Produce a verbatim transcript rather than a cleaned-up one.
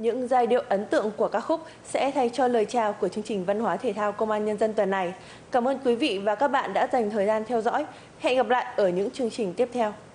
những giai điệu ấn tượng của các khúc sẽ thay cho lời chào của chương trình Văn hóa Thể thao Công an Nhân dân tuần này. Cảm ơn quý vị và các bạn đã dành thời gian theo dõi. Hẹn gặp lại ở những chương trình tiếp theo.